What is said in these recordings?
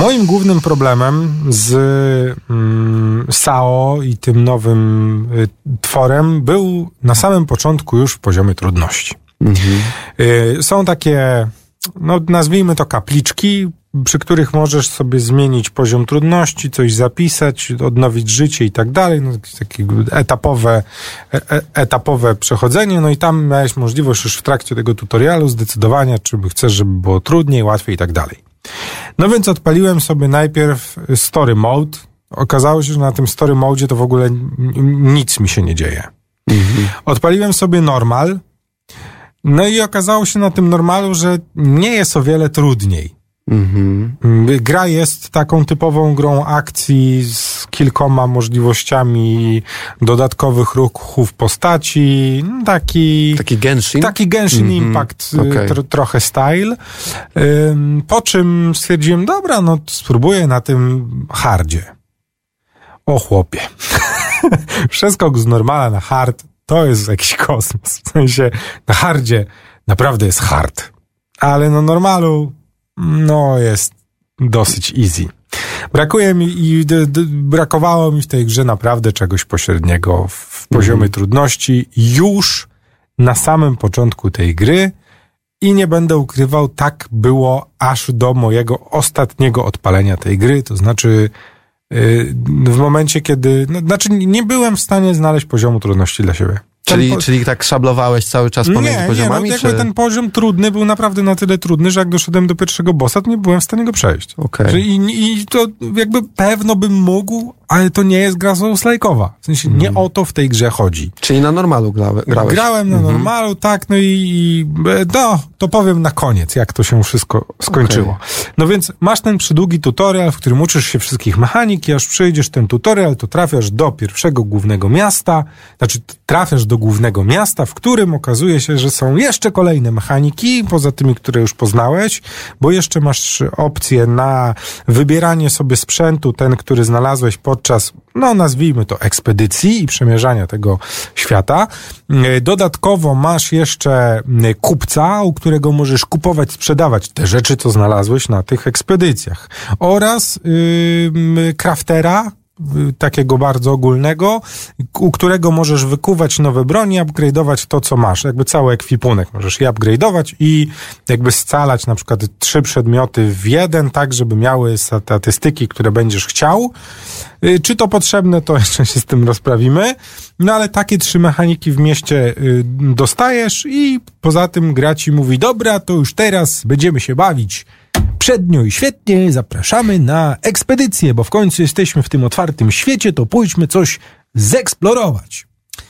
Moim głównym problemem z SAO i tym nowym tworem był na samym początku już w poziomie trudności. Są takie, no nazwijmy to kapliczki, przy których możesz sobie zmienić poziom trudności, coś zapisać, odnowić życie i tak dalej. No, takie etapowe przechodzenie. No i tam miałeś możliwość już w trakcie tego tutorialu zdecydowania, czy chcesz, żeby było trudniej, łatwiej i tak dalej. No więc odpaliłem sobie najpierw Story Mode. Okazało się, że na tym Story Mode to w ogóle nic mi się nie dzieje. Odpaliłem sobie Normal. No i okazało się na tym Normalu, że nie jest o wiele trudniej. Gra jest taką typową grą akcji z kilkoma możliwościami dodatkowych ruchów postaci. Taki Genshin Impact, trochę style. Po czym stwierdziłem, dobra, no spróbuję na tym hardzie. O chłopie. Przeskok z normala na hard to jest jakiś kosmos. W sensie na hardzie naprawdę jest hard. Ale na normalu no jest dosyć easy. Brakowało mi w tej grze naprawdę czegoś pośredniego w poziomie trudności już na samym początku tej gry i nie będę ukrywał, tak było aż do mojego ostatniego odpalenia tej gry, to znaczy w momencie, kiedy nie byłem w stanie znaleźć poziomu trudności dla siebie. Czyli tak szablowałeś cały czas pomiędzy poziomami? Nie, ten poziom trudny był naprawdę na tyle trudny, że jak doszedłem do pierwszego bossa, to nie byłem w stanie go przejść. I to jakby pewno bym mógł, ale to nie jest gra Souls-like'owa. W sensie nie o to w tej grze chodzi. Czyli na normalu grałeś? Grałem na normalu, tak, to powiem na koniec, jak to się wszystko skończyło. No więc masz ten przydługi tutorial, w którym uczysz się wszystkich mechanik i aż przejdziesz ten tutorial, to trafiasz do pierwszego głównego miasta, w którym okazuje się, że są jeszcze kolejne mechaniki, poza tymi, które już poznałeś, bo jeszcze masz opcję na wybieranie sobie sprzętu, ten, który znalazłeś podczas, nazwijmy to, ekspedycji i przemierzania tego świata. Dodatkowo masz jeszcze kupca, u którego możesz kupować, sprzedawać te rzeczy, co znalazłeś na tych ekspedycjach. Oraz craftera, takiego bardzo ogólnego, u którego możesz wykuwać nowe broni, upgrade'ować to, co masz. Jakby cały ekwipunek możesz je upgrade'ować i jakby scalać na przykład 3 przedmioty w jeden, tak, żeby miały statystyki, które będziesz chciał. Czy to potrzebne, to jeszcze się z tym rozprawimy. No ale takie 3 mechaniki w mieście dostajesz i poza tym gra ci mówi, dobra, to już teraz będziemy się bawić przednio i świetnie, zapraszamy na ekspedycję, bo w końcu jesteśmy w tym otwartym świecie, to pójdźmy coś zeksplorować.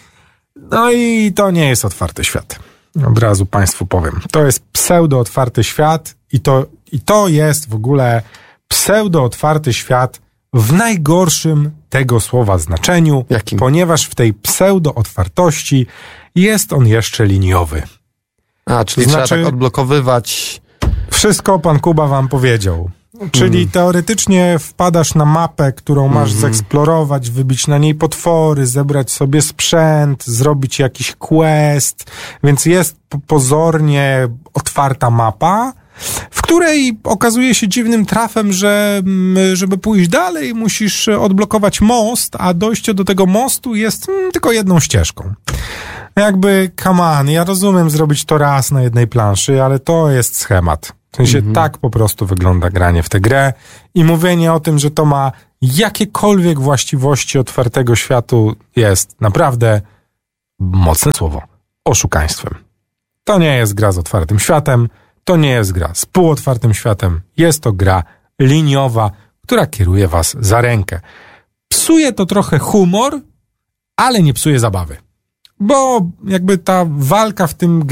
No i to nie jest otwarty świat. Od razu Państwu powiem. To jest pseudo-otwarty świat i to jest w ogóle pseudo-otwarty świat w najgorszym tego słowa znaczeniu. Jakim? Ponieważ w tej pseudo-otwartości jest on jeszcze liniowy. Czyli trzeba tak odblokowywać. Wszystko pan Kuba wam powiedział. Czyli teoretycznie wpadasz na mapę, którą masz zeksplorować, wybić na niej potwory, zebrać sobie sprzęt, zrobić jakiś quest, więc jest pozornie otwarta mapa, w której okazuje się dziwnym trafem, że żeby pójść dalej, musisz odblokować most, a dojście do tego mostu jest tylko jedną ścieżką. Jakby, come on, ja rozumiem zrobić to raz na jednej planszy, ale to jest schemat. W sensie tak po prostu wygląda granie w tę grę i mówienie o tym, że to ma jakiekolwiek właściwości otwartego światu jest naprawdę, mocne słowo, oszukaństwem. To nie jest gra z otwartym światem, to nie jest gra z półotwartym światem, jest to gra liniowa, która kieruje was za rękę. Psuje to trochę humor, ale nie psuje zabawy. Bo jakby ta walka w tym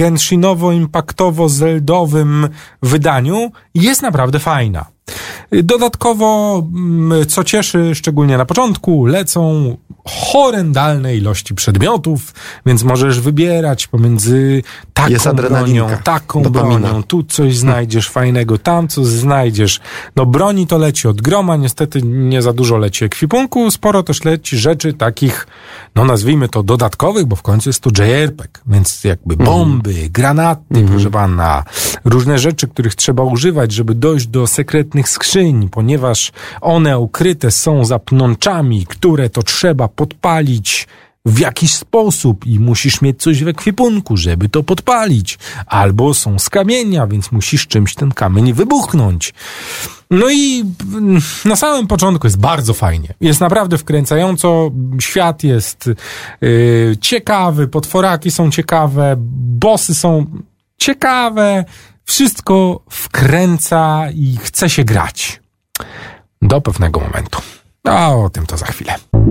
genshinowo-impaktowo-zeldowym wydaniu jest naprawdę fajna. Dodatkowo, co cieszy, szczególnie na początku, lecą horrendalne ilości przedmiotów, więc możesz wybierać pomiędzy taką bronią, taką bronią, tu coś znajdziesz fajnego, tam coś znajdziesz. No broni to leci od groma, niestety nie za dużo leci ekwipunku, sporo też leci rzeczy takich, no nazwijmy to dodatkowych, bo w końcu jest to JRPG, więc jakby bomby, granaty, proszę pana, różne rzeczy, których trzeba używać, żeby dojść do sekretnych skrzyń, skrzyń, ponieważ one ukryte są za pnączami, które to trzeba podpalić w jakiś sposób i musisz mieć coś w ekwipunku, żeby to podpalić. Albo są z kamienia, więc musisz czymś ten kamień wybuchnąć. No i na samym początku jest bardzo fajnie. Jest naprawdę wkręcająco. Świat jest ciekawy, potworaki są ciekawe, bossy są ciekawe. Wszystko wkręca i chce się grać. Do pewnego momentu. A o tym to za chwilę.